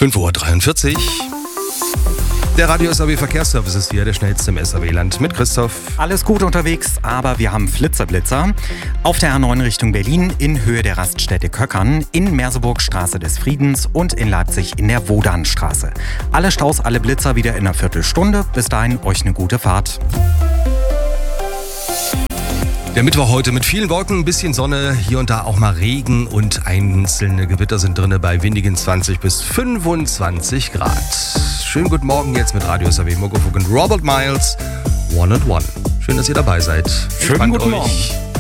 5:43 Uhr. Der Radio SAW Verkehrsservice ist hier, der schnellste im SAW-Land mit Christoph. Alles gut unterwegs, aber wir haben Flitzer-Blitzer. Auf der A9 Richtung Berlin in Höhe der Raststätte Köckern, in Merseburg Straße des Friedens und in Leipzig in der Wodanstraße. Alle Staus, alle Blitzer wieder in einer Viertelstunde. Bis dahin euch eine gute Fahrt. Der Mittwoch heute mit vielen Wolken, ein bisschen Sonne, hier und da auch mal Regen und einzelne Gewitter sind drin bei windigen 20 bis 25 Grad. Schönen guten Morgen jetzt mit Radio SAW Muckefuck und Robert Miles, One and One. Schön, dass ihr dabei seid. Schönen guten Morgen.